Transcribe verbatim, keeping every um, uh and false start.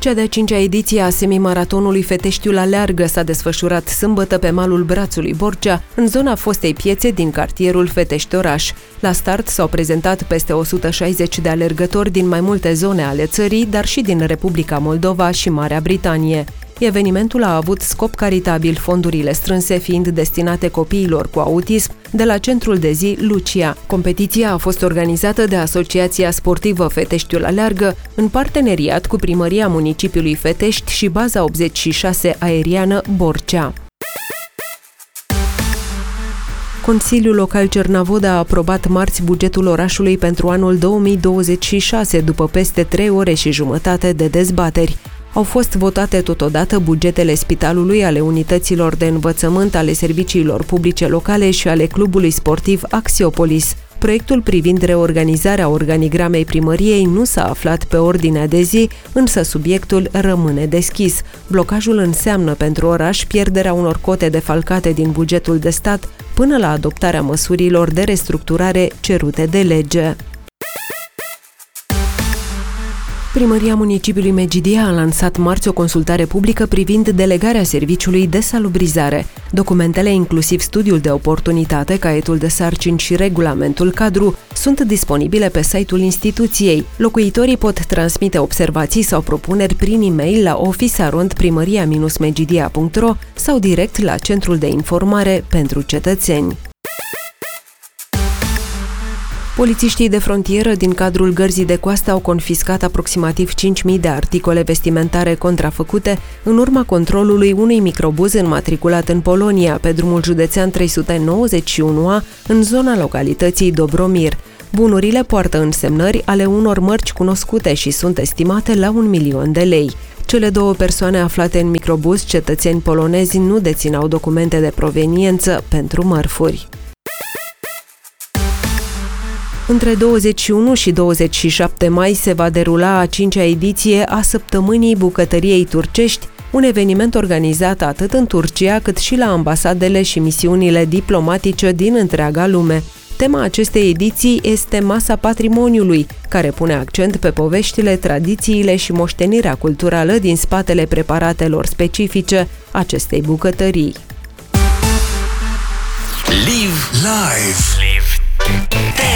Cea de-a cincea ediție a semimaratonului Feteștiul Aleargă s-a desfășurat sâmbătă pe malul Brațului Borcea, în zona fostei piețe din cartierul Fetești Oraș. La start s-au prezentat peste o sută șaizeci de alergători din mai multe zone ale țării, dar și din Republica Moldova și Marea Britanie. Evenimentul a avut scop caritabil, fondurile strânse fiind destinate copiilor cu autism de la centrul de zi Lucia. Competiția a fost organizată de Asociația Sportivă Feteștiul Aleargă în parteneriat cu Primăria Municipiului Fetești și Baza optzeci și șase Aeriană Borcea. Consiliul Local Cernavodă a aprobat marți bugetul orașului pentru anul două mii douăzeci și șase, după peste trei ore și jumătate de dezbateri. Au fost votate totodată bugetele spitalului, ale unităților de învățământ, ale serviciilor publice locale și ale clubului sportiv Axiopolis. Proiectul privind reorganizarea organigramei primăriei nu s-a aflat pe ordinea de zi, însă subiectul rămâne deschis. Blocajul înseamnă pentru oraș pierderea unor cote defalcate din bugetul de stat până la adoptarea măsurilor de restructurare cerute de lege. Primăria Municipiului Megidia a lansat marți o consultare publică privind delegarea serviciului de salubrizare. Documentele, inclusiv studiul de oportunitate, caietul de sarcini și regulamentul cadru, sunt disponibile pe site-ul instituției. Locuitorii pot transmite observații sau propuneri prin e-mail la office arond primaria megidia punct ro sau direct la Centrul de Informare pentru Cetățeni. Polițiștii de frontieră din cadrul Gărzii de Coastă au confiscat aproximativ cinci mii de articole vestimentare contrafăcute în urma controlului unui microbuz înmatriculat în Polonia, pe drumul județean trei sute nouăzeci și unu A, în zona localității Dobromir. Bunurile poartă însemnări ale unor mărci cunoscute și sunt estimate la un milion de lei. Cele două persoane aflate în microbuz, cetățeni polonezi, nu dețineau documente de proveniență pentru mărfuri. Între douăzeci și unu și douăzeci și șapte mai se va derula a cincea ediție a Săptămânii Bucătăriei Turcești, un eveniment organizat atât în Turcia cât și la ambasadele și misiunile diplomatice din întreaga lume. Tema acestei ediții este Masa Patrimoniului, care pune accent pe poveștile, tradițiile și moștenirea culturală din spatele preparatelor specifice acestei bucătării. Live live. Live.